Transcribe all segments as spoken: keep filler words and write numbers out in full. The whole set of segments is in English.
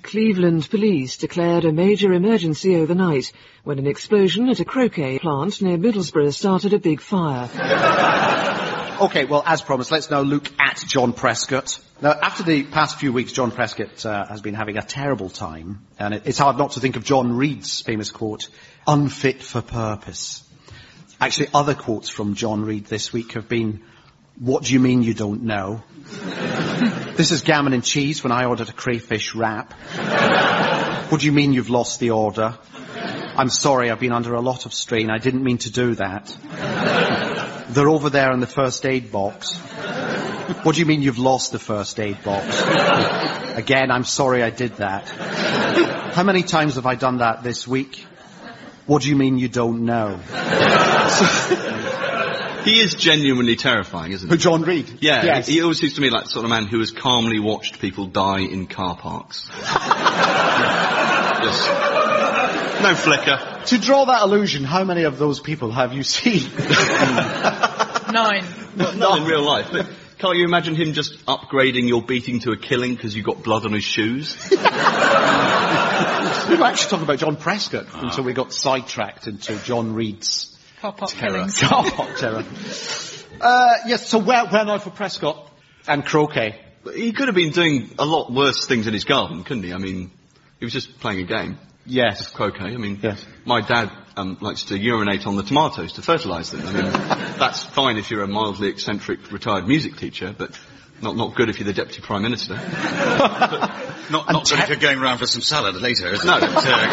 Cleveland police declared a major emergency overnight when an explosion at a croquet plant near Middlesbrough started a big fire. OK, well, as promised, let's now look at John Prescott. Now, after the past few weeks, John Prescott uh, has been having a terrible time, and it, it's hard not to think of John Reid's famous quote, unfit for purpose. Actually, other quotes from John Reid this week have been, what do you mean you don't know? This is gammon and cheese when I ordered a crayfish wrap. What do you mean you've lost the order? I'm sorry, I've been under a lot of strain. I didn't mean to do that. They're over there in the first aid box. What do you mean you've lost the first aid box? Again, I'm sorry I did that. How many times have I done that this week? What do you mean you don't know? He is genuinely terrifying, isn't he? Who, John Reid? Yeah, yes. he, he always seems to me like the sort of man who has calmly watched people die in car parks. Just no flicker. To draw that illusion, how many of those people have you seen? Nine. Not, not in real life, but can't you imagine him just upgrading your beating to a killing because you got blood on his shoes? We were actually talking about John Prescott oh. until we got sidetracked into John Reid's car park terror. killings. Car park terror. Uh, yes, so where, where now for Prescott and croquet? He could have been doing a lot worse things in his garden, couldn't he? I mean, he was just playing a game. Yes. Just croquet. I mean, yes. My dad um, likes to urinate on the tomatoes to fertilise them. I mean, that's fine if you're a mildly eccentric retired music teacher, but not not good if you're the Deputy Prime Minister. not not good if you're going round for some salad later, is it? No.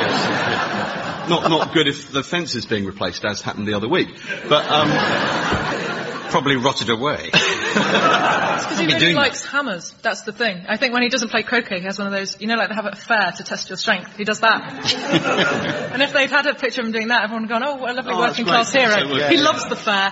not not good if the fence is being replaced, as happened the other week. But um, probably rotted away. It's because he really likes that. hammers. That's the thing. I think when he doesn't play croquet, he has one of those, you know, like they have at a fair to test your strength. He does that. And if they'd had a picture of him doing that, everyone would have gone, oh, what a lovely oh, working class hero. So, yeah, he yeah. loves the fair.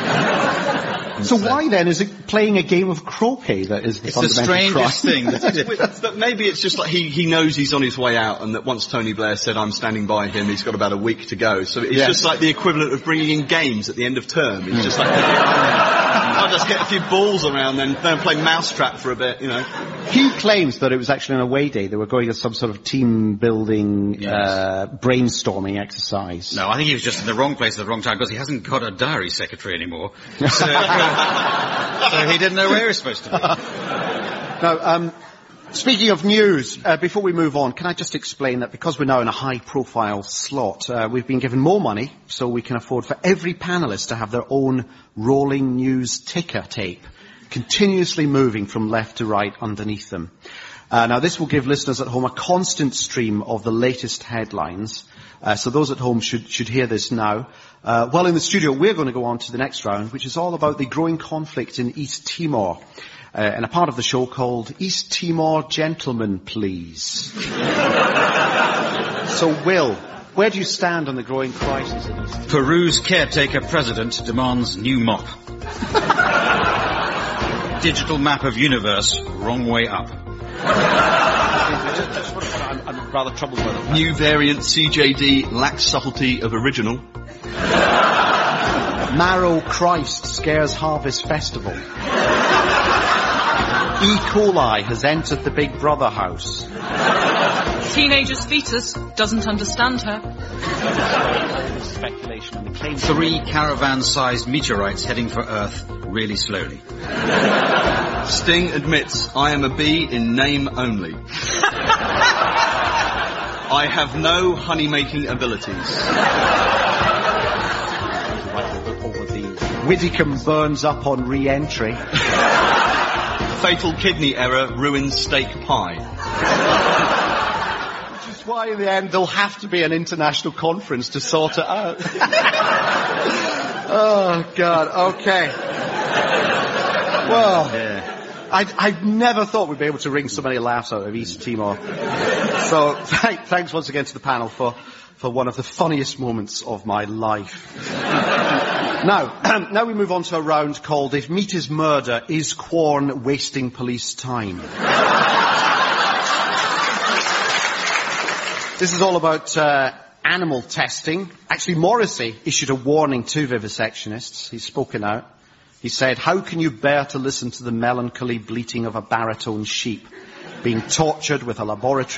So why then is it playing a game of croquet that is the it's fundamental the strangest thing. But maybe it's just like he, he knows he's on his way out, and that once Tony Blair said, I'm standing by him, he's got about a week to go. So it's yes. just like the equivalent of bringing in games at the end of term. It's just like, I'll just get a few balls around, then, then play mousetrap for a bit, you know. He claims that it was actually an away day. They were going to some sort of team-building, yes. uh, brainstorming exercise. No, I think he was just in the wrong place at the wrong time, because he hasn't got a diary secretary anymore. So, uh, so he didn't know where he was supposed to be. Now, um, speaking of news, uh, before we move on, can I just explain that because we're now in a high-profile slot, uh, we've been given more money, so we can afford for every panellist to have their own rolling news ticker tape, continuously moving from left to right underneath them. Uh, now, this will give listeners at home a constant stream of the latest headlines. Uh, so those at home should, should hear this now. Uh, while in the studio, we're going to go on to the next round, which is all about the growing conflict in East Timor, uh, and a part of the show called East Timor Gentlemen, Please. So, Will, where do you stand on the growing crisis in East Timor? Peru's caretaker president demands new mop. Digital map of universe, wrong way up. I'm, I'm rather troubled by that. New variant C J D lacks subtlety of original. Marrow Christ scares Harvest Festival. E. coli has entered the Big Brother house. Teenager's fetus doesn't understand her. Speculation on the claim. Three caravan-sized meteorites heading for Earth really slowly. Sting admits, I am a bee in name only. I have no honey-making abilities. Widdicombe burns up on re-entry. Fatal kidney error ruins steak pie. Which is why in the end there'll have to be an international conference to sort it out. Oh, God, okay. Well, yeah. I, I never thought we'd be able to wring so many laughs out of East Timor. So, th- thanks once again to the panel for, for one of the funniest moments of my life. Now, now we move on to a round called If Meat is Murder, Is Quorn Wasting Police Time? This is all about uh, animal testing. Actually, Morrissey issued a warning to vivisectionists. He's spoken out. He said, how can you bear to listen to the melancholy bleating of a baritone sheep being tortured with a laboratory